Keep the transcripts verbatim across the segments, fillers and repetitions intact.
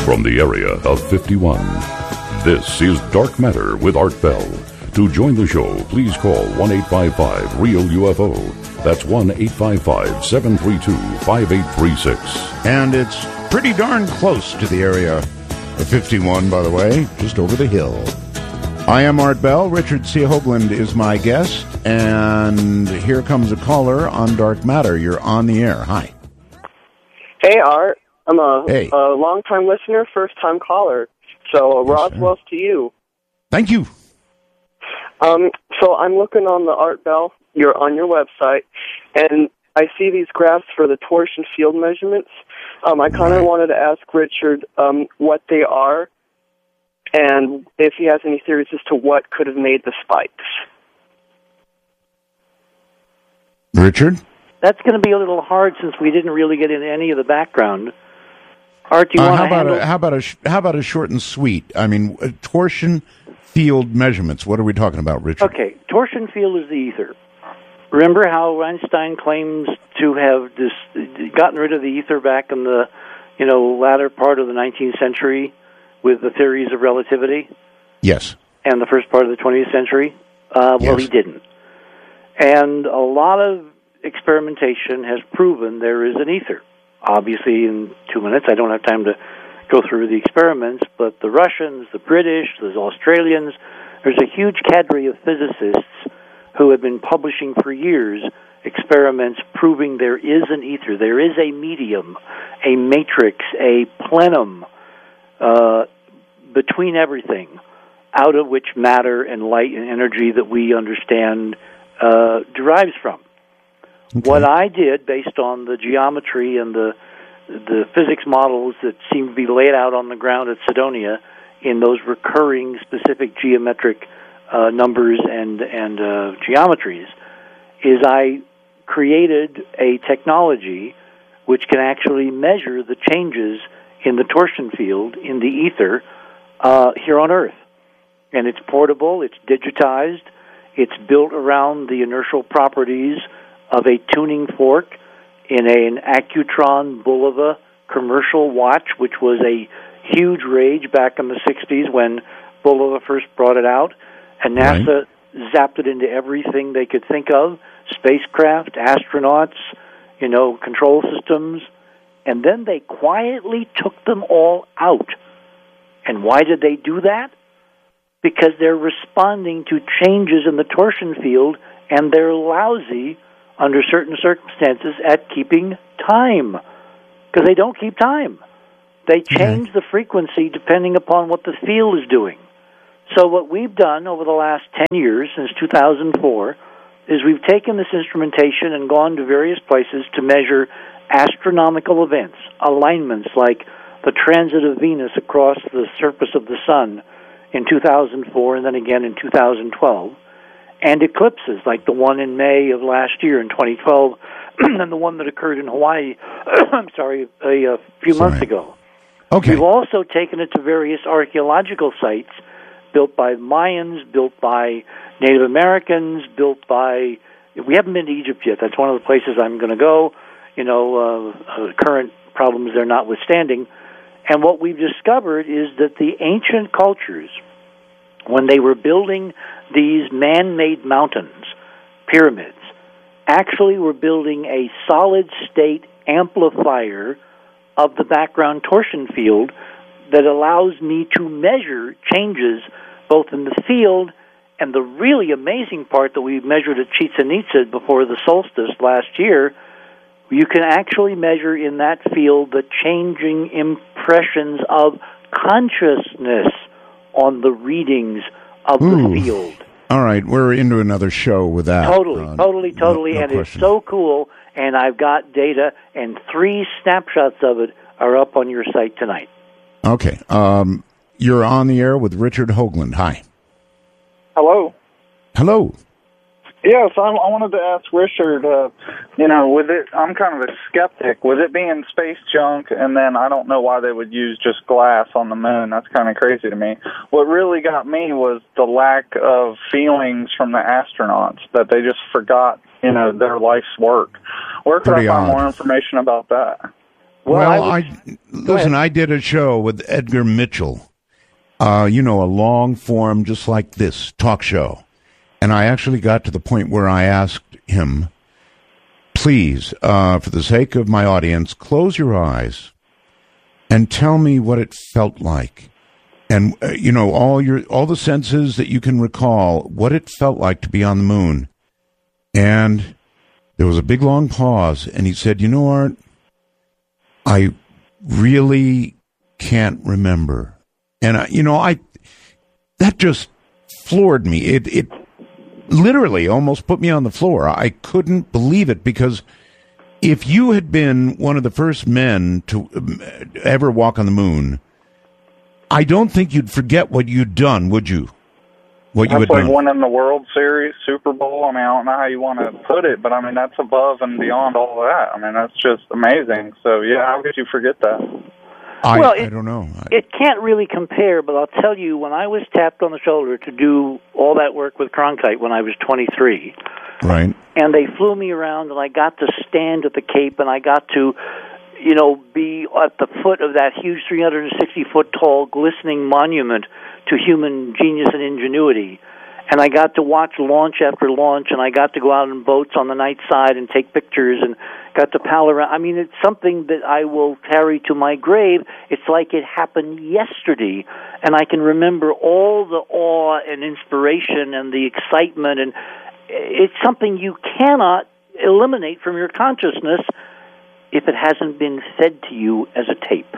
from the area of fifty-one. This is Dark Matter with Art Bell. To join the show, please call one eight five five REAL U F O. That's one eight five five, seven three two, five eight three six. And it's pretty darn close to the area of fifty-one, by the way, just over the hill. I am Art Bell. Richard C. Hoagland is my guest. And here comes a caller on Dark Matter. You're on the air. Hi. Hey, Art. I'm a, hey. a long-time listener, first-time caller. So, yes, Roswell's to you. Thank you. Um, so I'm looking on the Art Bell. You're on your website, and I see these graphs for the torsion field measurements. Um, I kind of right. wanted to ask Richard um, what they are, and if he has any theories as to what could have made the spikes. Richard? That's going to be a little hard since we didn't really get into any of the background. Art, do you uh, want how to about handle... a, how about a how about a short and sweet? I mean, uh, torsion field measurements. What are we talking about, Richard? Okay, torsion field is the ether. Remember how Einstein claims to have this gotten rid of the ether back in the, you know, latter part of the nineteenth century with the theories of relativity? Yes. And the first part of the twentieth century? Uh, well, yes. he didn't. And a lot of experimentation has proven there is an ether. Obviously, in two minutes, I don't have time to go through the experiments, but the Russians, the British, the Australians, there's a huge cadre of physicists who have been publishing for years experiments proving there is an ether, there is a medium, a matrix, a plenum uh, between everything, out of which matter and light and energy that we understand uh, derives from. Okay. What I did, based on the geometry and the the physics models that seem to be laid out on the ground at Cydonia in those recurring specific geometric uh, numbers and and uh, geometries, is I created a technology which can actually measure the changes in the torsion field in the ether uh, here on Earth. And it's portable, it's digitized, it's built around the inertial properties of a tuning fork in a, an Accutron Bulova commercial watch, which was a huge rage back in the sixties when Bulova first brought it out, and NASA right. zapped it into everything they could think of, spacecraft, astronauts, you know, control systems, and then they quietly took them all out. And why did they do that? Because they're responding to changes in the torsion field, and they're lousy under certain circumstances at keeping time, because they don't keep time. They change mm-hmm. the frequency depending upon what the field is doing. So what we've done over the last ten years, since two thousand four, is we've taken this instrumentation and gone to various places to measure astronomical events, alignments like the transit of Venus across the surface of the sun in two thousand four and then again in two thousand twelve, and eclipses like the one in May of last year in twenty twelve and the one that occurred in Hawaii, I'm sorry, a, a few sorry. months ago. Okay. We've also taken it to various archaeological sites built by Mayans, built by Native Americans, built by... We haven't been to Egypt yet. That's one of the places I'm going to go, you know, uh, uh, current problems there notwithstanding. And what we've discovered is that the ancient cultures, when they were building these man-made mountains, pyramids, actually were building a solid-state amplifier of the background torsion field that allows me to measure changes both in the field and the really amazing part that we measured at Chichen Itza before the solstice last year. You can actually measure in that field the changing impressions of consciousness on the readings of Ooh. the field. All right, we're into another show with that. Totally, uh, totally, totally, no, no and question. It's so cool, and I've got data, and three snapshots of it are up on your site tonight. Okay, um, you're on the air with Richard Hoagland. Hi. Hello. Hello. Yes, I, I wanted to ask Richard, uh, you know, with it, I'm kind of a skeptic. With it being space junk, and then I don't know why they would use just glass on the moon. That's kind of crazy to me. What really got me was the lack of feelings from the astronauts, that they just forgot, you know, their life's work. Where could Pretty I find odd. more information about that? Well, well I, I, was, listen, I did a show with Edgar Mitchell, uh, you know, a long form, just like this, talk show. And I actually got to the point where I asked him, please, uh, for the sake of my audience, close your eyes and tell me what it felt like. And, uh, you know, all your all the senses that you can recall, what it felt like to be on the moon. And there was a big, long pause, and he said, you know, Art, I really can't remember. And, I, you know, I that just floored me. It, it literally almost put me on the floor. I couldn't believe it, because if you had been one of the first men to ever walk on the moon, I don't think you'd forget what you'd done, would you? What you that's had like done. winning the World Series, Super Bowl. I mean, I don't know how you want to put it, but I mean, that's above and beyond all of that. I mean, that's just amazing. So, yeah, how could you forget that? I, well, I it, don't know. It can't really compare, but I'll tell you, when I was tapped on the shoulder to do all that work with Cronkite when I was twenty-three, Right. and they flew me around, and I got to stand at the Cape, and I got to, you know, be at the foot of that huge three hundred sixty foot tall, glistening monument to human genius and ingenuity. And I got to watch launch after launch, and I got to go out in boats on the night side and take pictures, and got to pal around. I mean, it's something that I will carry to my grave. It's like it happened yesterday, and I can remember all the awe and inspiration and the excitement, and it's something you cannot eliminate from your consciousness if it hasn't been fed to you as a tape.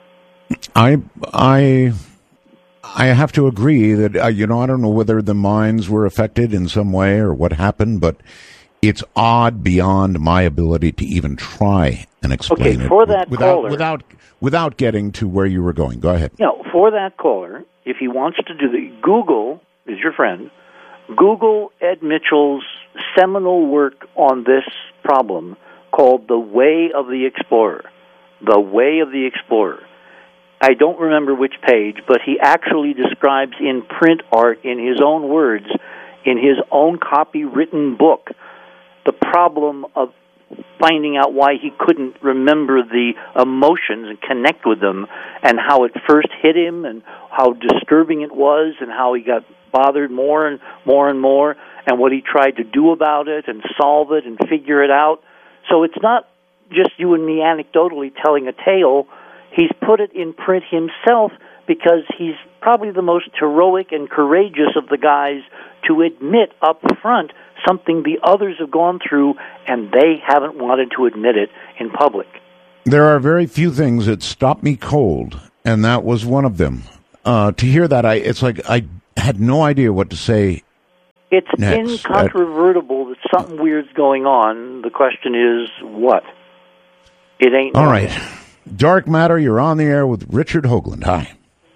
I I I have to agree that uh, you know, I don't know whether the minds were affected in some way or what happened, but it's odd beyond my ability to even try and explain okay, it for that without caller, without without getting to where you were going. Go ahead. You know, for that caller, if he wants to do the Google is your friend. Google Ed Mitchell's seminal work on this problem called The Way of the Explorer. The Way of the Explorer. I don't remember which page, but he actually describes in print art, in his own words, in his own copywritten book, the problem of finding out why he couldn't remember the emotions and connect with them, and how it first hit him, and how disturbing it was, and how he got bothered more and more and more, and what he tried to do about it and solve it and figure it out. So it's not just you and me anecdotally telling a tale. He's put it in print himself because he's probably the most heroic and courageous of the guys to admit up front something the others have gone through, and they haven't wanted to admit it in public. There are very few things that stop me cold, and that was one of them. Uh, to hear that, I it's like I had no idea what to say. It's next. incontrovertible that something weird's going on. The question is, what? It ain't. All nothing. right. Dark Matter, you're on the air with Richard Hoagland. Hi.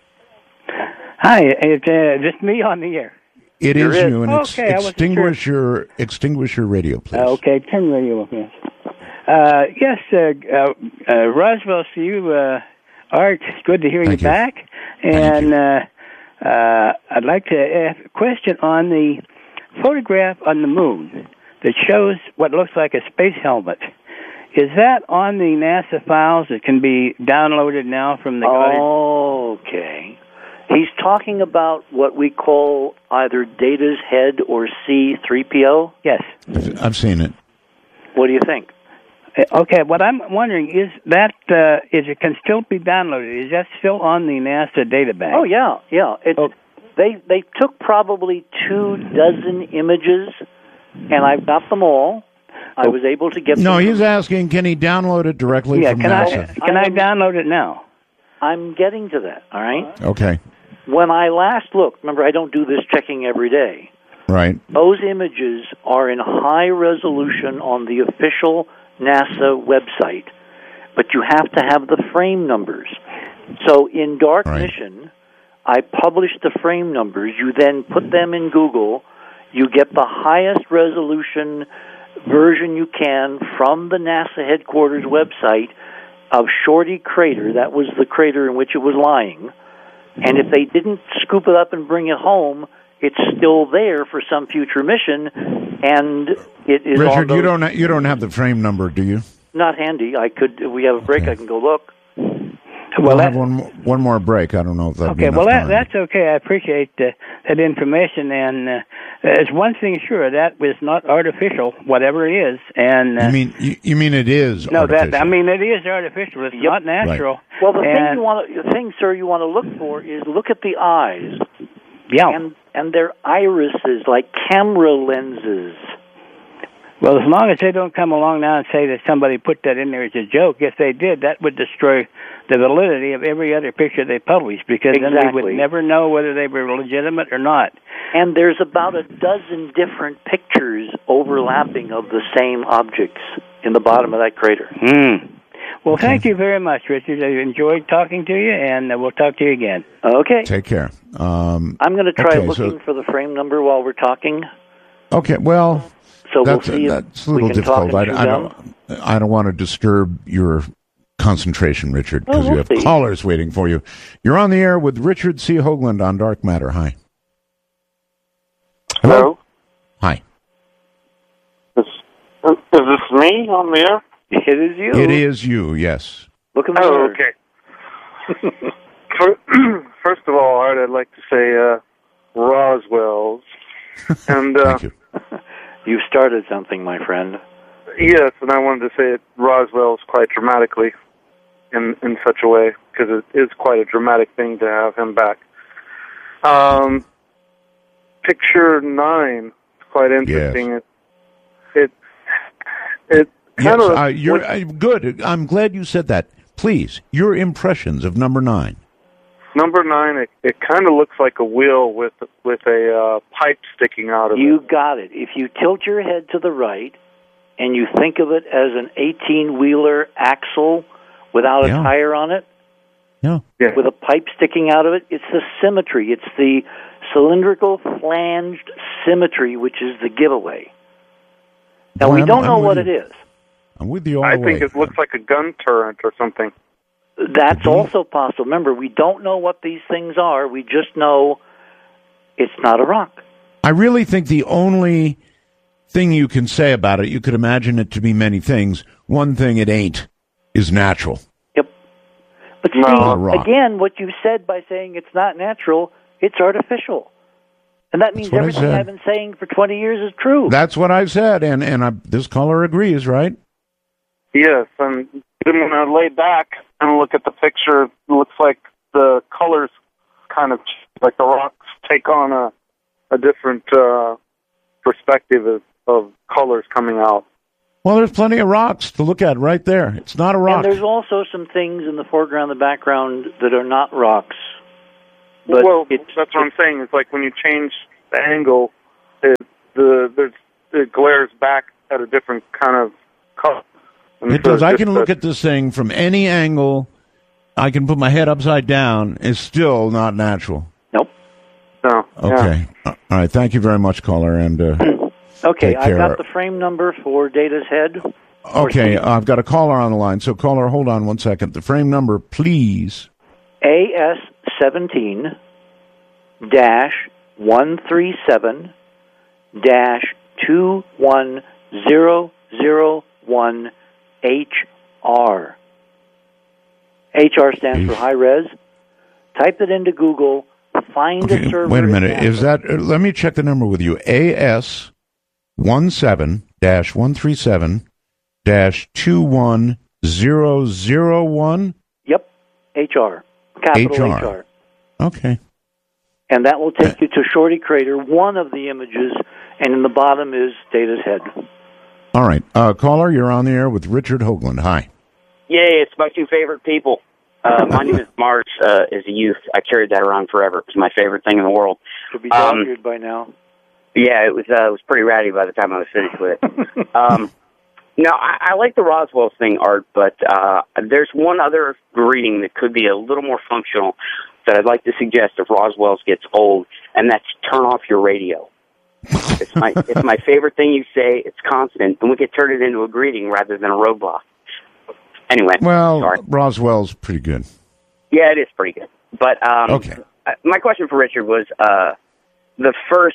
Hi, it's uh, just me on the air. It There is is. you, and ex- Okay, I wasn't extinguish your extinguish your radio, please. Uh, okay, turn the radio off, yes. Uh, yes, uh, uh, uh, Roswell, see you, uh, Art, good to hear Thank you you. back. Thank And you. Uh, uh, I'd like to ask a question on the photograph on the moon that shows what looks like a space helmet. Is that on the NASA files that can be downloaded now from the... Okay. He's talking about what we call either Data's Head or C three P O? Yes. I've seen it. What do you think? Uh, Okay, what I'm wondering is that uh, is it can still be downloaded? Is that still on the NASA database? Oh, yeah, yeah. It's, Oh. They, they took probably two dozen images, and I've got them all. I was able to get No, them. he's asking, can he download it directly Yeah, from can I NASA? can I I am- download it now? I'm getting to that, all right? Okay, When I last looked, remember, I don't do this checking every day. right. Those images are in high resolution on the official NASA website, but you have to have the frame numbers. So in Dark Right. Mission, I published the frame numbers. You then put them in Google. You get the highest resolution version you can from the NASA headquarters website of Shorty Crater. That was the crater in which it was lying. And if they didn't scoop it up and bring it home, it's still there for some future mission, and it is on Richard, those... you don't you don't have the frame number, do you? not handy. I could. If we have a break, Okay. I can go look. We'll that- have one more, one more break. I don't know if that'll be Okay, well, enough that, time. that's okay. I appreciate uh, that information. And uh, there's one thing sure, that was not artificial, whatever it is. And uh, You mean you, you mean it is no, artificial? that I mean it is artificial. It's Yep. not natural. Well, the thing And- you want, to, the thing, sir, you want to look for is look at the eyes Yeah. and and their irises, like camera lenses. Well, as long as they don't come along now and say that somebody put that in there as a joke, if they did, that would destroy the validity of every other picture they published, because then we Exactly. would never know whether they were legitimate or not. And there's about a dozen different pictures overlapping of the same objects in the bottom of that crater. Hmm. Well, thank you very much, Richard. I enjoyed talking to you, and uh, we'll talk to you again. Okay. Take care. Um, I'm going to try okay, looking so- for the frame number while we're talking. okay, well, So that's, we'll see if that's a we little can talk difficult. and I, I chew don't. I don't want to disturb your concentration, Richard, because Oh, we'll you have see. callers waiting for you. You're on the air with Richard C. Hoagland on Dark Matter. Hi. Hello? Hi. Is, is this me on the air? It is you. It is you. Yes. Look in the Oh, mirror. okay. For, first of all, Art, I'd like to say uh, Roswell's. And, uh, Thank you. You've started something, my friend. yes, and I wanted to say it Roswell's quite dramatically in, in such a way, because it is quite a dramatic thing to have him back. Um, picture nine is quite interesting. Yes. It, it, it kind Yes, of... uh, you're uh, good. I'm glad you said that. Please, your impressions of number nine. Number nine, it, it kind of looks like a wheel with with a uh, pipe sticking out of You it. got it. If you tilt your head to the right and you think of it as an eighteen-wheeler axle without a Yeah. tire on it, Yeah. Yeah. with a pipe sticking out of it, it's the symmetry. It's the cylindrical flanged symmetry, which is the giveaway. Now, Boy, we I'm- don't I'm know with what you. it is. I'm with you all I the way. think it looks like a gun turret or something. That's Mhm. also possible. Remember, we don't know what these things are. We just know it's not a rock. I really think the only thing you can say about it, you could imagine it to be many things. One thing it ain't is natural. Yep. But see, No. Not a rock. again, what you said by saying it's not natural, it's artificial. And that means what I everything said. I've been saying for twenty years is true. That's what I've said, and and I, this caller agrees, right? Yes, and then when I lay back and look at the picture, it looks like the colors kind of like the rocks take on a a different uh, perspective of, of colors coming out. Well, there's plenty of rocks to look at right there. It's not a rock. And there's also some things in the foreground and the background that are not rocks. But well, it's, that's what I'm saying. It's like when you change the angle, it, the there's it glares back at a different kind of color. And It so does. it's I just can look a- at this thing from any angle. I can put my head upside down. It's still not natural. nope. No, yeah. Okay. All right. Thank you very much, caller. And uh, Okay, Take I care. got the frame number for Data's head. okay, I've got a caller on the line. So, caller, hold on one second. The frame number, please. A S seventeen dash one three seven dash two one zero zero one H R. H R stands for H- high res. Type it into Google. Find a Okay, server. wait a minute. in Is that? Uh, let me check the number with you. A S one seven dash one three seven dash two one zero zero one. Yep, H R. Capital H R. H R. Okay. And that will take you to Shorty Crater, one of the images, and in the bottom is Data's head. All right, uh, caller, you're on the air with Richard Hoagland. Hi. Yay, it's my two favorite people. Uh, my name is March. Uh, as a youth, I carried that around forever. It was my favorite thing in the world. Should be Um, dog-eared by now. Yeah, it was uh, it was pretty ratty by the time I was finished with it. um, no, I, I like the Roswell thing, Art, but uh, there's one other reading that could be a little more functional that I'd like to suggest if Roswell's gets old, and that's turn off your radio. It's my it's my favorite thing you say. It's constant, and we could turn it into a greeting rather than a roadblock. Anyway, Well, sorry. Roswell's pretty good. Yeah, it is pretty good. But um, Okay. uh, my question for Richard was uh, the first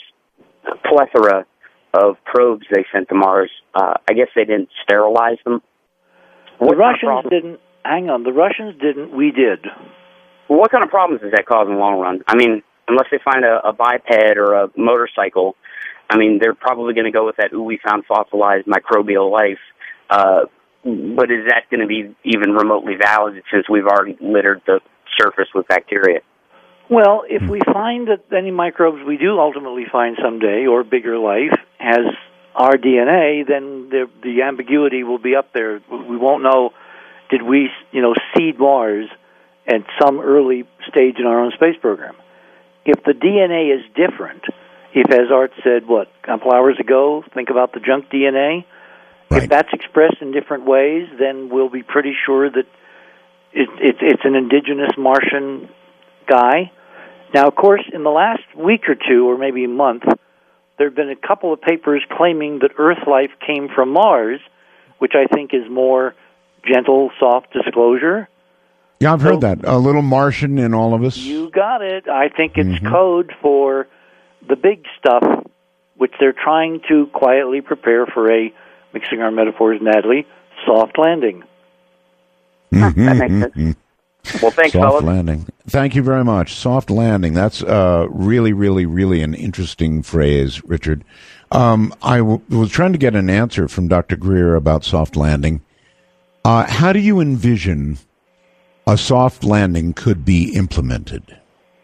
plethora of probes they sent to Mars. Uh, I guess they didn't sterilize them. The Russians didn't. Hang on. The Russians didn't. We did. Well, what kind of problems does that cause in the long run? I mean, unless they find a, a biped or a motorcycle, I mean, they're probably going to go with that, ooh, we found fossilized microbial life. Uh, but is that going to be even remotely valid since we've already littered the surface with bacteria? Well, if we find that any microbes we do ultimately find someday, or bigger life, has our D N A, then the, the ambiguity will be up there. We won't know, did we, you know, seed Mars at some early stage in our own space program? If the D N A is different, if, as Art said, what, a couple hours ago, think about the junk D N A, right. If that's expressed in different ways, then we'll be pretty sure that it, it, it's an indigenous Martian guy. Now, of course, in the last week or two, or maybe a month, there have been a couple of papers claiming that Earth life came from Mars, which I think is more gentle, soft disclosure. Yeah, I've heard so, that. A little Martian in all of us. You got it. I think it's mm-hmm. code for the big stuff, which they're trying to quietly prepare for a, mixing our metaphors madly, soft landing. Mm-hmm. That makes sense. Well, thanks, Soft fellas. landing. Thank you very much. Soft landing. That's uh, really, really, really an interesting phrase, Richard. Um, I w- was trying to get an answer from Doctor Greer about soft landing. Uh, how do you envision a soft landing could be implemented?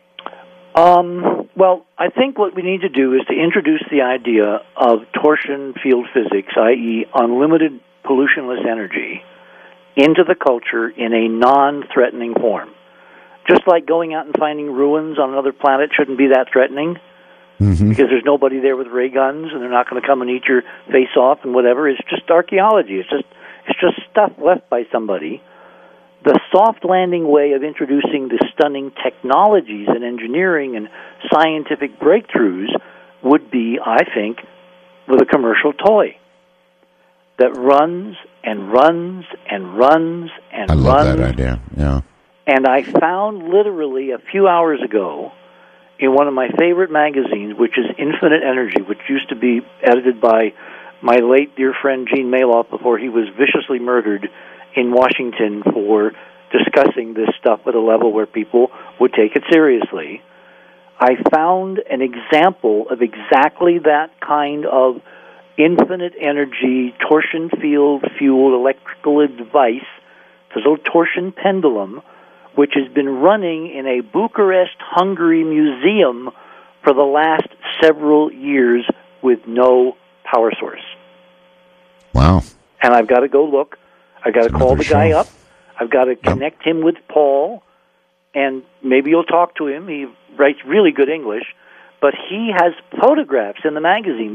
Um, well, I think what we need to do is to introduce the idea of torsion field physics, that is unlimited pollutionless energy, into the culture in a non-threatening form. Just like going out and finding ruins on another planet shouldn't be that threatening, mm-hmm. because there's nobody there with ray guns, and they're not going to come and eat your face off and whatever. It's just archaeology. It's just it's just stuff left by somebody. The soft landing way of introducing the stunning technologies and engineering and scientific breakthroughs would be, I think, with a commercial toy that runs and runs and runs and I runs. love that idea, yeah. And I found literally a few hours ago in one of my favorite magazines, which is Infinite Energy, which used to be edited by my late dear friend Gene Mailoff before he was viciously murdered in Washington for discussing this stuff at a level where people would take it seriously. I found an example of exactly that kind of infinite energy, torsion field fueled electrical device, this little torsion pendulum, which has been running in a Bucharest, Hungary museum for the last several years with no power source. Wow. And I've got to go look. I've got to call the guy up. I've got to connect him with Paul, and maybe you'll talk to him. He writes really good English, but he has photographs in the magazine